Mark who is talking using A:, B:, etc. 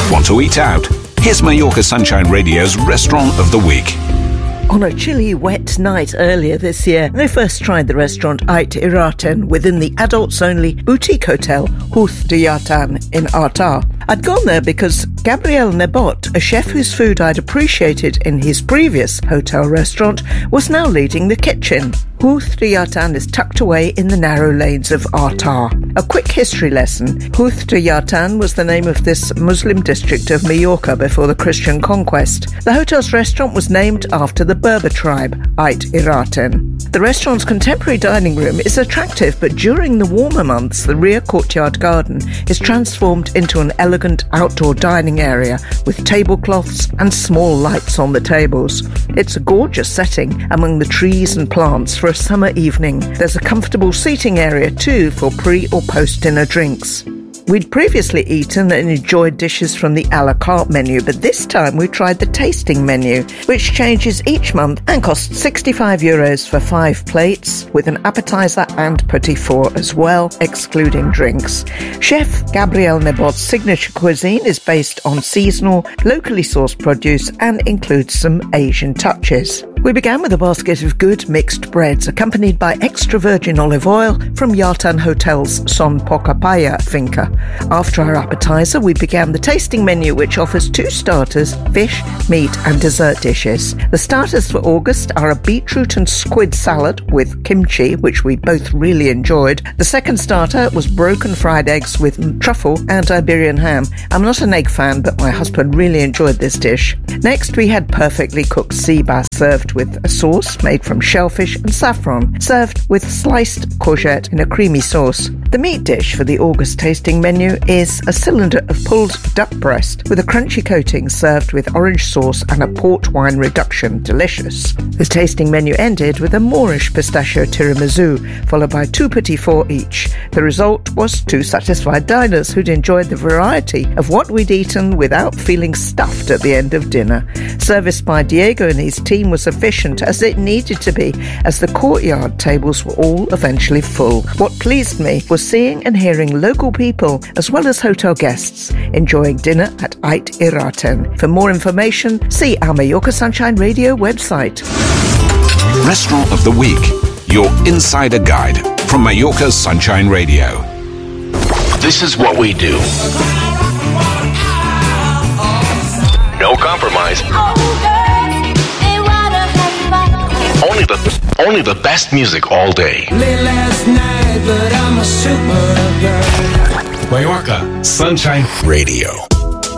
A: Want to eat out? Here's Mallorca Sunshine Radio's Restaurant of the Week.
B: On a chilly, wet night earlier this year, I first tried the restaurant Ait Iraten within the adults-only boutique hotel Huth de Yatan in Arta. I'd gone there because Gabriel Nebot, a chef whose food I'd appreciated in his previous hotel restaurant, was now leading the kitchen. Huth de Yatan is tucked away in the narrow lanes of Arta. A quick history lesson. Huth de Yatan was the name of this Muslim district of Mallorca before the Christian conquest. The hotel's restaurant was named after the Berber tribe, Ait Iraten. The restaurant's contemporary dining room is attractive, but during the warmer months, the rear courtyard garden is transformed into an elegant outdoor dining area with tablecloths and small lights on the tables. It's a gorgeous setting among the trees and plants for a summer evening. There's a comfortable seating area too for pre- or post-dinner drinks. We'd previously eaten and enjoyed dishes from the a la carte menu, but this time we tried the tasting menu, which changes each month and costs €65 for 5 plates, with an appetizer and petit four as well, excluding drinks. Chef Gabriel Nebot's signature cuisine is based on seasonal, locally sourced produce and includes some Asian touches. We began with a basket of good mixed breads, accompanied by extra virgin olive oil from Yatan Hotel's Son Pocapaya Finca. After our appetizer, we began the tasting menu, which offers 2 starters, fish, meat and dessert dishes. The starters for August are a beetroot and squid salad with kimchi, which we both really enjoyed. The second starter was broken fried eggs with truffle and Iberian ham. I'm not an egg fan, but my husband really enjoyed this dish. Next, we had perfectly cooked sea bass served with a sauce made from shellfish and saffron, served with sliced courgette in a creamy sauce. The meat dish for the August tasting menu is a cylinder of pulled duck breast with a crunchy coating served with orange sauce and a port wine reduction. Delicious. The tasting menu ended with a Moorish pistachio tiramisu, followed by 2 petit four each. The result was 2 satisfied diners who'd enjoyed the variety of what we'd eaten without feeling stuffed at the end of dinner. Service by Diego and his team was efficient, as it needed to be, as the courtyard tables were all eventually full. What pleased me was seeing and hearing local people as well as hotel guests enjoying dinner at Ait Iraten. For more information, see our Mallorca Sunshine Radio website.
A: Restaurant of the Week, your insider guide from Mallorca Sunshine Radio.
C: This is what we do. No compromise. Only the best music all day.
D: Late last night, but I'm a super girl.
C: Mallorca Sunshine Radio.